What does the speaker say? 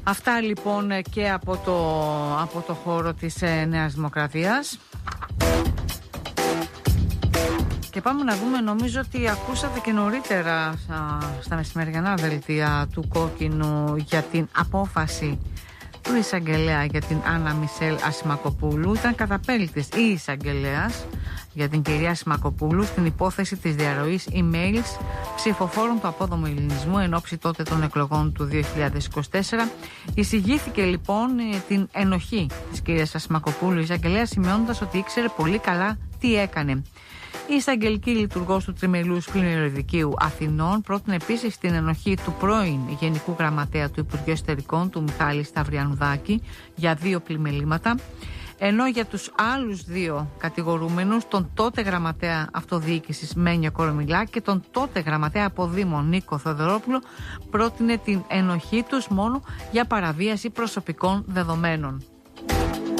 Αυτά λοιπόν και από το χώρο της Νέας Δημοκρατίας. Και πάμε να δούμε, νομίζω ότι ακούσατε και νωρίτερα στα μεσημεριανά δελτία του Κόκκινου για την απόφαση του εισαγγελέα για την Άννα Μισελ Ασημακοπούλου. Ήταν καταπέλτης η εισαγγελέας για την κυρία Ασημακοπούλου στην υπόθεση της διαρροής emails ψηφοφόρων του απόδομου ελληνισμού εν ώψη τότε των εκλογών του 2024. Εισηγήθηκε λοιπόν την ενοχή της κυρίας Ασημακοπούλου η εισαγγελέα, σημειώνοντας ότι ήξερε πολύ καλά τι έκανε. Η εισαγγελική λειτουργός του Τριμελούς Κλινιοριδικείου Αθηνών πρότεινε επίσης την ενοχή του πρώην Γενικού Γραμματέα του Υπουργείου Εσωτερικών, του Μιχάλη Σταυριανουδάκη, για 2 πλημελήματα, ενώ για τους άλλους 2 κατηγορούμενους, τον τότε Γραμματέα Αυτοδιοίκησης Μένιο Κορομιλά και τον τότε Γραμματέα Αποδήμων Νίκο Θοδωρόπουλο, πρότεινε την ενοχή τους μόνο για παραβίαση προσωπικών δεδομένων.